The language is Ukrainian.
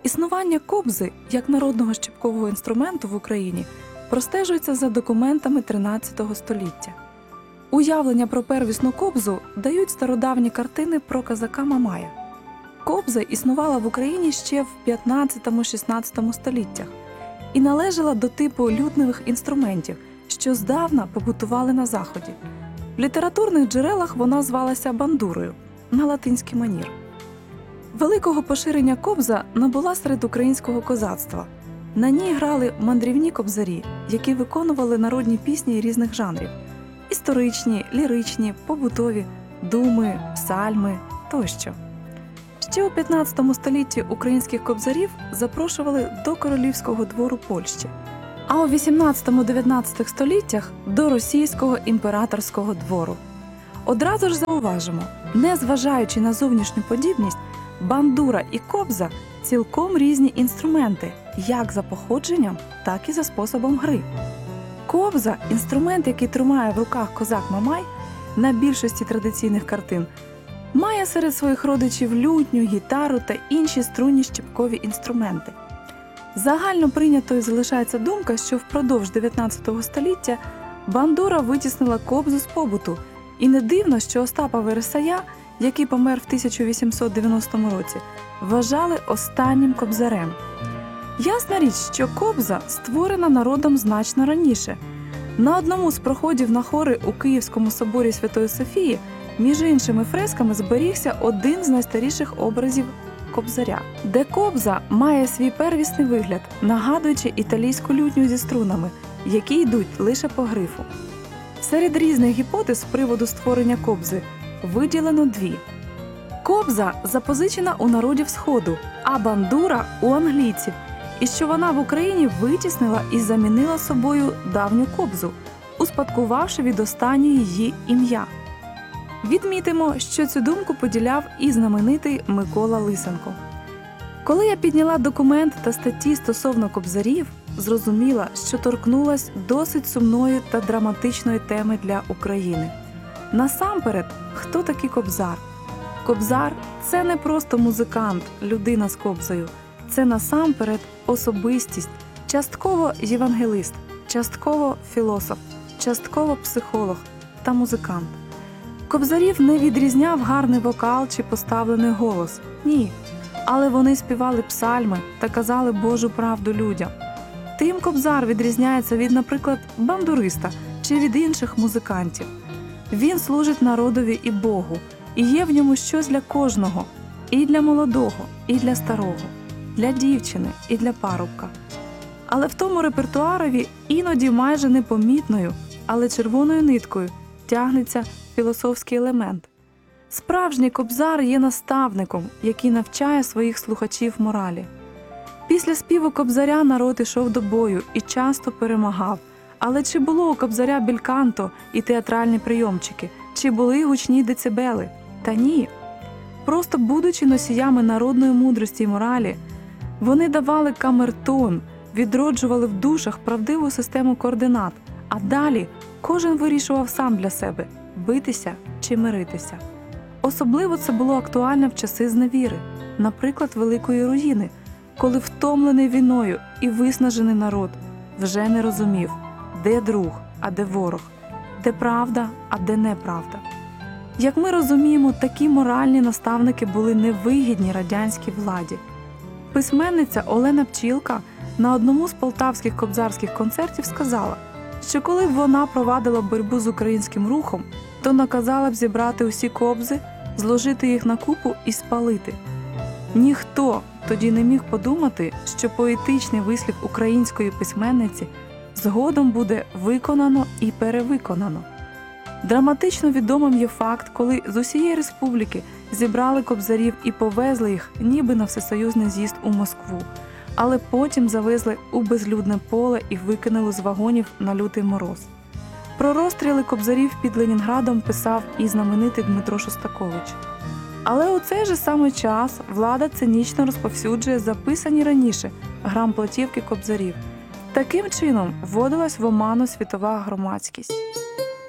Існування кобзи як народного щипкового інструменту в Україні простежується за документами 13 століття. Уявлення про первісну кобзу дають стародавні картини про козака Мамая. Кобза існувала в Україні ще в 15-16 століттях і належала до типу лютневих інструментів, що здавна побутували на Заході. В літературних джерелах вона звалася бандурою на латинський манір. Великого поширення кобза набула серед українського козацтва. На ній грали мандрівні кобзарі, які виконували народні пісні різних жанрів – історичні, ліричні, побутові, думи, псальми тощо. Ще у 15 столітті українських кобзарів запрошували до королівського двору Польщі, а у 18-19 століттях – до російського імператорського двору. Одразу ж зауважимо, незважаючи на зовнішню подібність, бандура і кобза – цілком різні інструменти, як за походженням, так і за способом гри. Кобза – інструмент, який тримає в руках козак Мамай на більшості традиційних картин, має серед своїх родичів лютню, гітару та інші струнні щипкові інструменти. Загально прийнятою залишається думка, що впродовж 19 століття бандура витіснила кобзу з побуту, і не дивно, що Остапа Вересая, який помер в 1890 році, вважали останнім кобзарем. Ясна річ, що кобза створена народом значно раніше. На одному з проходів на хори у Київському соборі Святої Софії між іншими фресками зберігся один з найстаріших образів кобзаря, де кобза має свій первісний вигляд, нагадуючи італійську лютню зі струнами, які йдуть лише по грифу. Серед різних гіпотез з приводу створення кобзи виділено дві. Кобза запозичена у народів Сходу, а бандура – у англійців, і що вона в Україні витіснила і замінила собою давню кобзу, успадкувавши від останньої її ім'я. Відмітимо, що цю думку поділяв і знаменитий Микола Лисенко. Коли я підняла документ та статті стосовно кобзарів, зрозуміла, що торкнулась досить сумної та драматичної теми для України. Насамперед, хто такий кобзар? Кобзар – це не просто музикант, людина з кобзою. Це насамперед особистість, частково євангелист, частково філософ, частково психолог та музикант. Кобзарів не відрізняв гарний вокал чи поставлений голос. Ні. Але вони співали псальми та казали Божу правду людям. Тим кобзар відрізняється від, наприклад, бандуриста чи від інших музикантів. Він служить народові і Богу, і є в ньому щось для кожного – і для молодого, і для старого, для дівчини, і для парубка. Але в тому репертуарові іноді майже непомітною, але червоною ниткою тягнеться філософський елемент. Справжній кобзар є наставником, який навчає своїх слухачів моралі. Після співу кобзаря народ ішов до бою і часто перемагав. Але чи було у кобзаря бельканто і театральні прийомчики? Чи були гучні децибели? Та ні. Просто будучи носіями народної мудрості й моралі, вони давали камертон, відроджували в душах правдиву систему координат, а далі кожен вирішував сам для себе – битися чи миритися. Особливо це було актуально в часи зневіри, наприклад, Великої руїни, коли втомлений війною і виснажений народ вже не розумів, де друг, а де ворог, де правда, а де неправда. Як ми розуміємо, такі моральні наставники були невигідні радянській владі. Письменниця Олена Пчілка на одному з полтавських кобзарських концертів сказала, що коли б вона провадила боротьбу з українським рухом, то наказала б зібрати усі кобзи, зложити їх на купу і спалити. Ніхто тоді не міг подумати, що поетичний вислів української письменниці згодом буде виконано і перевиконано. Драматично відомим є факт, коли з усієї республіки зібрали кобзарів і повезли їх ніби на всесоюзний з'їзд у Москву, але потім завезли у безлюдне поле і викинули з вагонів на лютий мороз. Про розстріли кобзарів під Ленінградом писав і знаменитий Дмитро Шостакович. Але у цей же самий час влада цинічно розповсюджує записані раніше грамплатівки кобзарів. Таким чином вводилась в оману світова громадськість.